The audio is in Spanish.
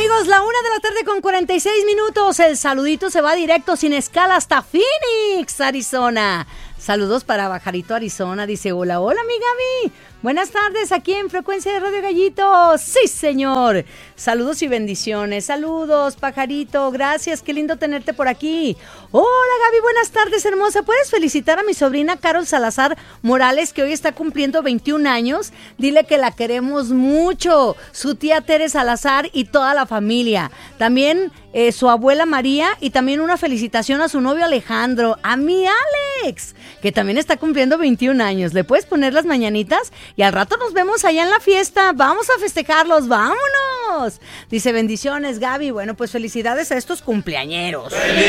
amigos, 1:00 con 46 minutos. El saludito se va directo sin escala hasta Phoenix, Arizona. Saludos para Pajarito, Arizona. Dice, hola, hola, mi Gaby. Buenas tardes, aquí en Frecuencia de Radio Gallito. Sí, señor. Saludos y bendiciones. Saludos, Pajarito. Gracias, qué lindo tenerte por aquí. Hola, Gaby, buenas tardes, hermosa. ¿Puedes felicitar a mi sobrina Carol Salazar Morales, que hoy está cumpliendo 21 años? Dile que la queremos mucho. Su tía Tere Salazar y toda la familia. También su abuela María, y también una felicitación a su novio Alejandro, a mi Alex, que también está cumpliendo 21 años. ¿Le puedes poner las mañanitas? Y al rato nos vemos allá en la fiesta. Vamos a festejarlos, vámonos. Dice, bendiciones, Gaby. Bueno, pues felicidades a estos cumpleañeros.